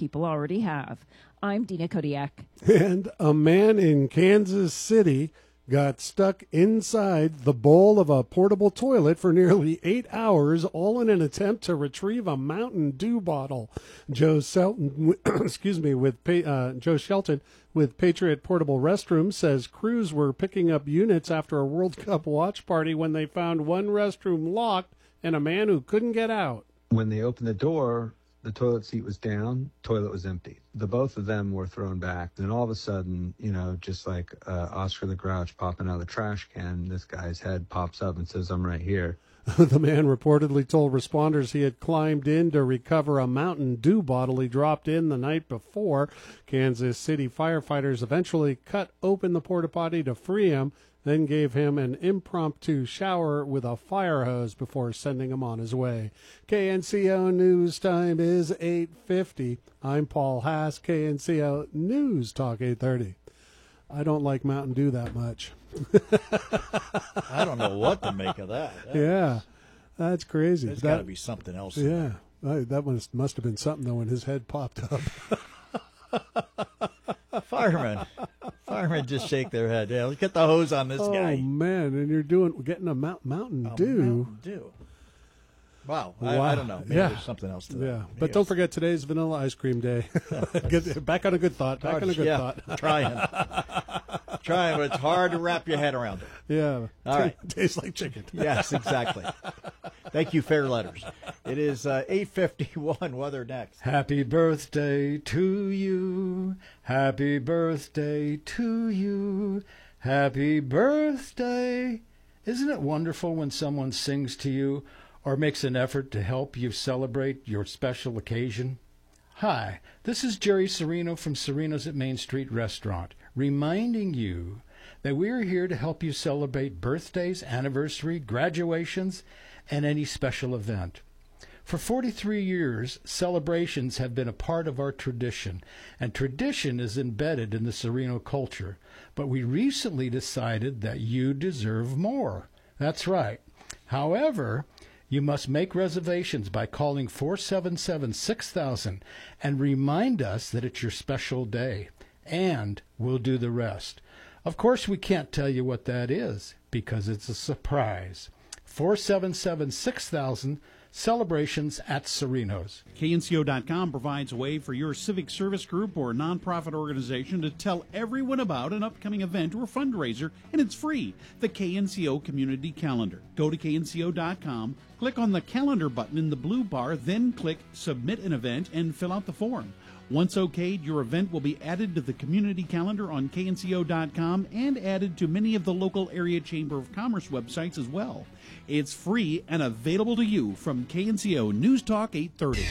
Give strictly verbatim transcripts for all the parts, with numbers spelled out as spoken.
people already have. I'm Dina Kodiak. And a man in Kansas City got stuck inside the bowl of a portable toilet for nearly eight hours, all in an attempt to retrieve a Mountain Dew bottle. Joe Shelton, excuse me, with uh, Joe Shelton with Patriot Portable Restrooms says crews were picking up units after a World Cup watch party when they found one restroom locked and a man who couldn't get out. When they opened the door, the toilet seat was down, toilet was empty. The both of them were thrown back. Then all of a sudden, you know, just like uh, Oscar the Grouch popping out of the trash can, this guy's head pops up and says, "I'm right here." The man reportedly told responders he had climbed in to recover a Mountain Dew bottle he dropped in the night before. Kansas City firefighters eventually cut open the porta potty to free him, then gave him an impromptu shower with a fire hose before sending him on his way. K N C O News time is eight fifty. I'm Paul Haas, K N C O News Talk eight thirty. I don't like Mountain Dew that much. I don't know what to make of that. that yeah, that's crazy. There's that, got to be something else. Yeah, that, that must, must have been something, though, when his head popped up. Firemen. Firemen just shake their head. Yeah, let's get the hose on this oh, guy. Oh, man, and you're doing getting a Mount, Mountain oh, Dew. Mountain Dew. Wow. wow. I, I don't know. Maybe yeah. there's something else to that. Yeah, Maybe but don't forget today's Vanilla Ice Cream Day. Get, back on a good thought. Back on a good yeah, thought. Trying. Trying, but it's hard to wrap your head around it. Yeah. All right. Tastes like chicken. Yes, exactly. Thank you, Fair Letters. It is uh, eight fifty-one. Weather next. Happy birthday to you. Happy birthday to you. Happy birthday. Isn't it wonderful when someone sings to you or makes an effort to help you celebrate your special occasion? Hi, this is Jerry Serino from Serino's at Main Street Restaurant, reminding you that we're here to help you celebrate birthdays, anniversary, graduations, and any special event. For forty-three years, celebrations have been a part of our tradition, and tradition is embedded in the Serino culture. But we recently decided that you deserve more. That's right. However, you must make reservations by calling four seven seven, six thousand and remind us that it's your special day, and we'll do the rest. Of course, we can't tell you what that is because it's a surprise. four seven seven, six thousand, celebrations at Serino's. K N C O dot com provides a way for your civic service group or nonprofit organization to tell everyone about an upcoming event or fundraiser, and it's free. The K N C O Community Calendar. Go to K N C O dot com, click on the calendar button in the blue bar, then click Submit an Event and fill out the form. Once okayed, your event will be added to the community calendar on K N C O dot com and added to many of the local area Chamber of Commerce websites as well. It's free and available to you from K N C O News Talk eight thirty.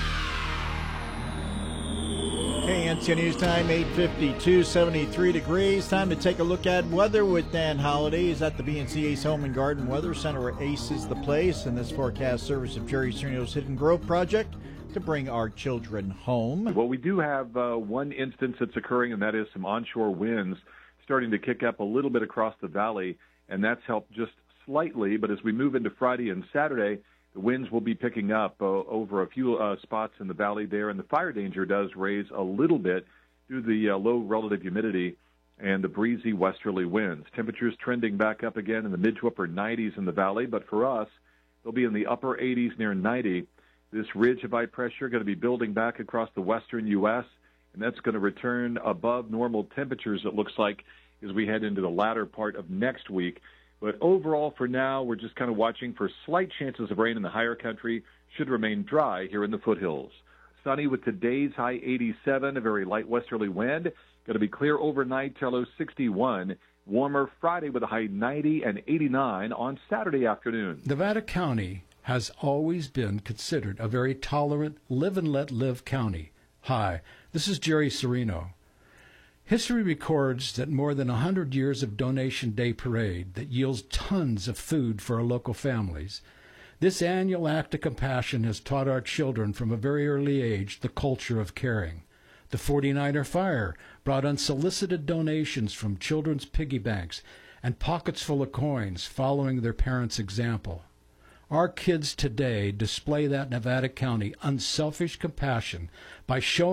K N C O News Time, eight fifty-two, seventy-three degrees. Time to take a look at weather with Dan Holliday. He's at the B and C Ace Home and Garden Weather Center, where Ace is the place, and this forecast service of Jerry Serino's Hidden Grove Project to bring our children home. Well, we do have uh, one instance that's occurring, and that is some onshore winds starting to kick up a little bit across the valley, and that's helped just slightly. But as we move into Friday and Saturday, the winds will be picking up uh, over a few uh, spots in the valley there, and the fire danger does raise a little bit due to the uh, low relative humidity and the breezy westerly winds. Temperatures trending back up again in the mid to upper nineties in the valley, but for us, they'll be in the upper eighties near ninety. This ridge of high pressure going to be building back across the western U S, and that's going to return above normal temperatures, it looks like, as we head into the latter part of next week. But overall, for now, we're just kind of watching for slight chances of rain in the higher country. Should remain dry here in the foothills. Sunny with today's high eighty-seven, a very light westerly wind. Going to be clear overnight, till low sixty-one. Warmer Friday with a high ninety and eighty-nine on Saturday afternoon. Nevada County has always been considered a very tolerant, live-and-let-live county. Hi, this is Jerry Serino. History records that more than one hundred years of Donation Day Parade that yields tons of food for our local families. This annual act of compassion has taught our children from a very early age the culture of caring. The forty-niner Fire brought unsolicited donations from children's piggy banks and pockets full of coins following their parents' example. Our kids today display that Nevada County unselfish compassion by showing